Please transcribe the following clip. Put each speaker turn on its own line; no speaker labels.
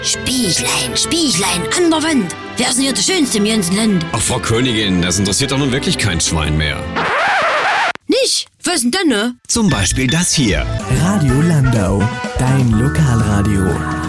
Spieglein, Spieglein an der Wand. Wer ist denn hier der Schönste im ganzen Land?
Ach, Frau Königin, das interessiert doch nun wirklich kein Schwein mehr.
Nicht? Was denn, ne?
Zum Beispiel das hier.
Radio Landau, dein Lokalradio.